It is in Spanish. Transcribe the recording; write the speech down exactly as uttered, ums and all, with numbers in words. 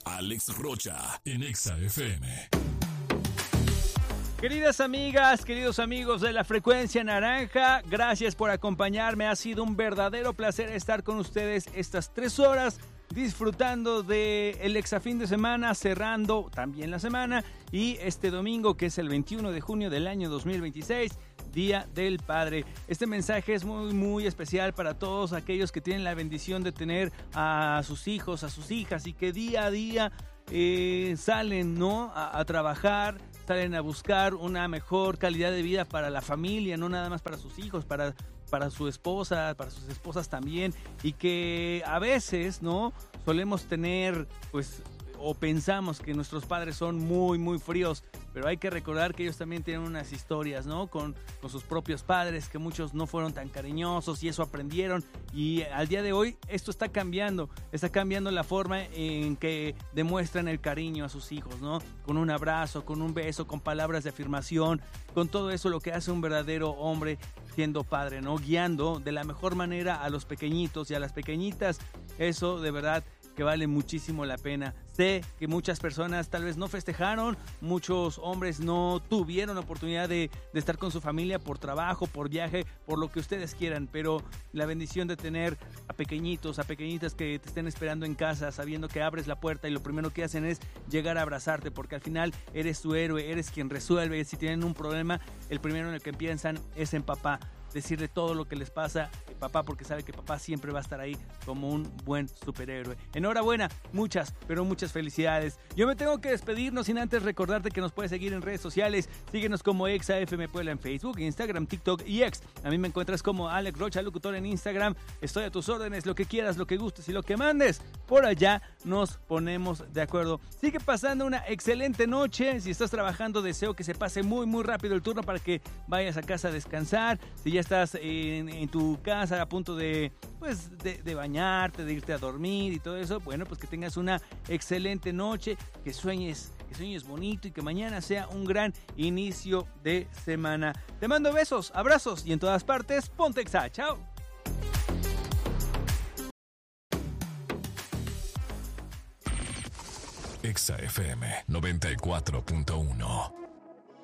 Alex Rocha en Exa F M. Queridas amigas, queridos amigos de la Frecuencia Naranja, gracias por acompañarme. Ha sido un verdadero placer estar con ustedes estas tres horas, disfrutando de el Exa fin de semana, cerrando también la semana, y este domingo, que es el veintiuno de junio del año dos mil veintiséis, Día del Padre. Este mensaje es muy, muy especial para todos aquellos que tienen la bendición de tener a sus hijos, a sus hijas, y que día a día eh, salen, ¿no?, a, a trabajar, salen a buscar una mejor calidad de vida para la familia, no nada más para sus hijos, para, para su esposa, para sus esposas también, y que a veces, ¿no?, solemos tener, pues, o pensamos que nuestros padres son muy, muy fríos, pero hay que recordar que ellos también tienen unas historias, ¿no?, con, con sus propios padres, que muchos no fueron tan cariñosos y eso aprendieron, y al día de hoy esto está cambiando, está cambiando la forma en que demuestran el cariño a sus hijos, ¿no?, con un abrazo, con un beso, con palabras de afirmación, con todo eso lo que hace un verdadero hombre siendo padre, ¿no?, guiando de la mejor manera a los pequeñitos y a las pequeñitas. Eso de verdad que vale muchísimo la pena. Sé que muchas personas tal vez no festejaron, muchos hombres no tuvieron oportunidad de, de estar con su familia por trabajo, por viaje, por lo que ustedes quieran, pero la bendición de tener a pequeñitos, a pequeñitas que te estén esperando en casa, sabiendo que abres la puerta y lo primero que hacen es llegar a abrazarte, porque al final eres su héroe, eres quien resuelve. Si tienen un problema, el primero en el que piensan es en papá. Decirle todo lo que les pasa a papá, porque sabe que papá siempre va a estar ahí como un buen superhéroe. Enhorabuena, muchas, pero muchas felicidades. Yo me tengo que despedir, no sin antes recordarte que nos puedes seguir en redes sociales. Síguenos como Exa F M Puebla en Facebook, Instagram, TikTok y X. A mí me encuentras como Alex Rocha Locutor en Instagram. Estoy a tus órdenes, lo que quieras, lo que gustes y lo que mandes. Por allá nos ponemos de acuerdo. Sigue pasando una excelente noche. Si estás trabajando, deseo que se pase muy, muy rápido el turno para que vayas a casa a descansar. Si ya estás en, en tu casa a punto de, pues, de, de bañarte, de irte a dormir y todo eso, bueno, pues que tengas una excelente noche, que sueñes, que sueñes bonito y que mañana sea un gran inicio de semana. Te mando besos, abrazos y en todas partes, ponte Exa. Chao. Exa F M noventa y cuatro punto uno.